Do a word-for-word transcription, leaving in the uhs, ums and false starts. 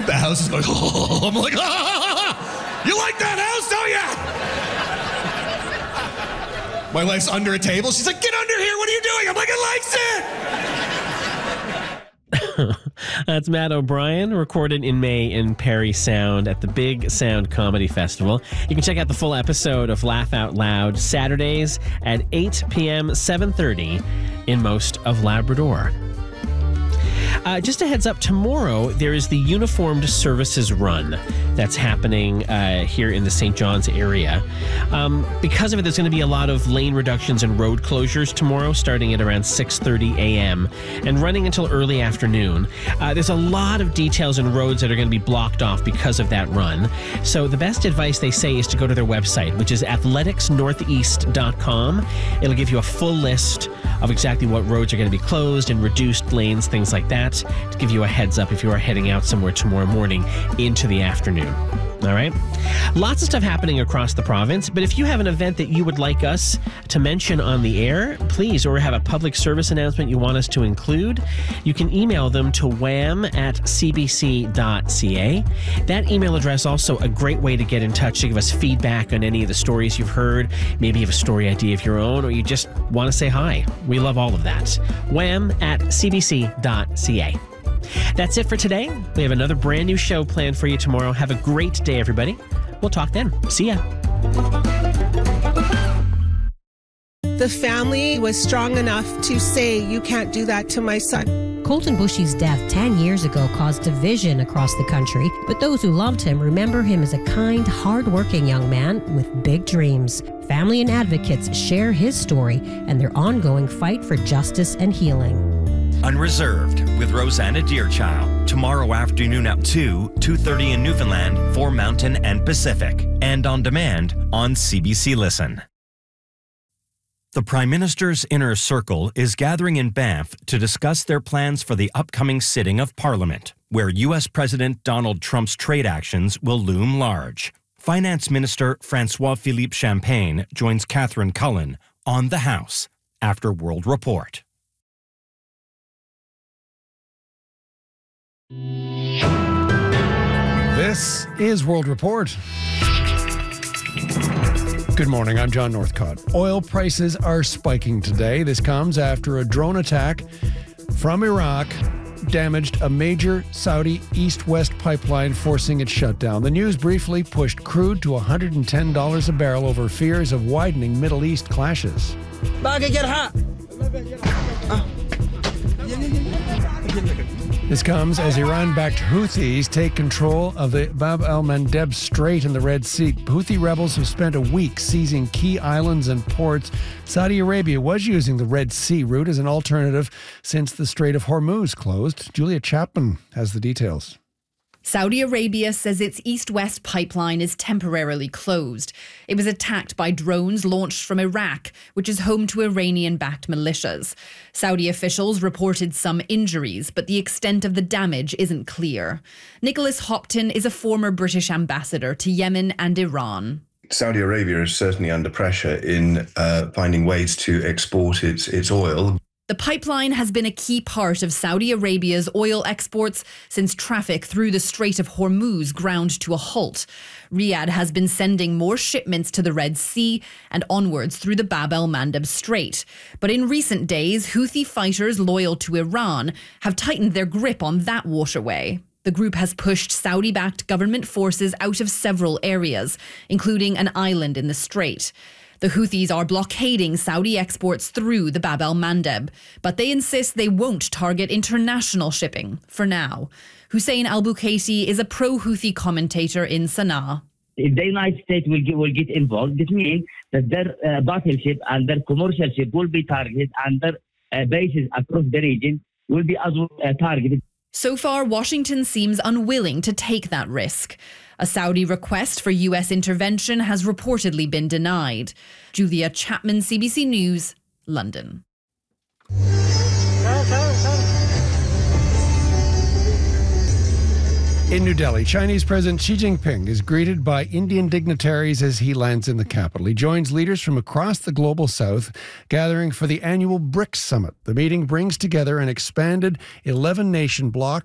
The house is going, oh, I'm like, ah, you like that house, don't you? My wife's under a table. She's like, get under here. What are you doing? I'm like, it likes it. That's Matt O'Brien, recorded in May in Parry Sound at the Big Sound Comedy Festival. You can check out the full episode of Laugh Out Loud Saturdays at eight p.m., seven thirty in most of Labrador. Uh, just a heads up, tomorrow there is the Uniformed Services Run that's happening uh, here in the Saint John's area. Um, because of it, there's going to be a lot of lane reductions and road closures tomorrow, starting at around six thirty a.m. and running until early afternoon. Uh, there's a lot of details and roads that are going to be blocked off because of that run. So the best advice, they say, is to go to their website, which is athletics northeast dot com. It'll give you a full list of exactly what roads are going to be closed and reduced lanes, things like that, to give you a heads up if you are heading out somewhere tomorrow morning into the afternoon. All right? Lots of stuff happening across the province, but if you have an event that you would like us to mention on the air, please, or have a public service announcement you want us to include, you can email them to wham at c b c dot c a. That email address also a great way to get in touch to give us feedback on any of the stories you've heard. Maybe you have a story idea of your own, or you just want to say hi. We love all of that. wham at c b c dot c a. That's it for today. We have another brand new show planned for you tomorrow. Have a great day, everybody. We'll talk then. See ya. The family was strong enough to say, you can't do that to my son. Colton Bushy's death ten years ago caused division across the country, but those who loved him remember him as a kind, hard-working young man with big dreams. Family and advocates share his story and their ongoing fight for justice and healing. Unreserved with Rosanna Deerchild. Tomorrow afternoon at two, two thirty in Newfoundland for Mountain and Pacific. And on demand on C B C Listen. The Prime Minister's Inner Circle is gathering in Banff to discuss their plans for the upcoming sitting of Parliament, where U S President Donald Trump's trade actions will loom large. Finance Minister Francois-Philippe Champagne joins Catherine Cullen on the House after World Report. This is World Report. Good morning, I'm John Northcott. Oil prices are spiking today. This comes after a drone attack from Iraq damaged a major Saudi east-west pipeline, forcing its shutdown. The news briefly pushed crude to one hundred ten dollars a barrel over fears of widening Middle East clashes. This comes as Iran-backed Houthis take control of the Bab el-Mandeb Strait in the Red Sea. Houthi rebels have spent a week seizing key islands and ports. Saudi Arabia was using the Red Sea route as an alternative since the Strait of Hormuz closed. Julia Chapman has the details. Saudi Arabia says its east-west pipeline is temporarily closed. It was attacked by drones launched from Iraq, which is home to Iranian-backed militias. Saudi officials reported some injuries, but the extent of the damage isn't clear. Nicholas Hopton is a former British ambassador to Yemen and Iran. Saudi Arabia is certainly under pressure in uh, finding ways to export its, its oil. The pipeline has been a key part of Saudi Arabia's oil exports since traffic through the Strait of Hormuz ground to a halt. Riyadh has been sending more shipments to the Red Sea and onwards through the Bab el-Mandeb Strait. But in recent days, Houthi fighters loyal to Iran have tightened their grip on that waterway. The group has pushed Saudi-backed government forces out of several areas, including an island in the strait. The Houthis are blockading Saudi exports through the Bab el-Mandeb, but they insist they won't target international shipping for now. Hussein al-Bukaiti is a pro-Houthi commentator in Sana'a. If the United States will get, will get involved, this means that their uh, battleship and their commercial ship will be targeted and their uh, bases across the region will be as well uh, targeted. So far, Washington seems unwilling to take that risk. A Saudi request for U S intervention has reportedly been denied. Julia Chapman, C B C News, London. In New Delhi, Chinese President Xi Jinping is greeted by Indian dignitaries as he lands in the capital. He joins leaders from across the global south, gathering for the annual BRICS Summit. The meeting brings together an expanded eleven-nation bloc